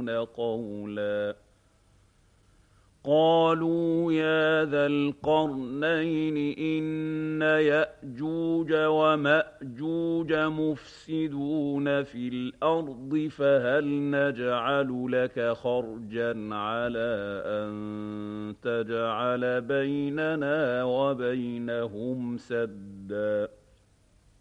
وأحسن قولا قالوا يا ذا القرنين إن يأجوج ومأجوج مفسدون في الأرض فهل نجعل لك خرجا على أن تجعل بيننا وبينهم سدا